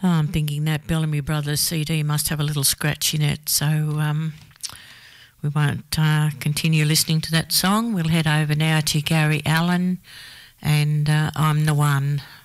Oh, I'm thinking that Bellamy Brothers CD must have a little scratch in it, so we won't continue listening to that song. We'll head over now to Gary Allan and I'm the One.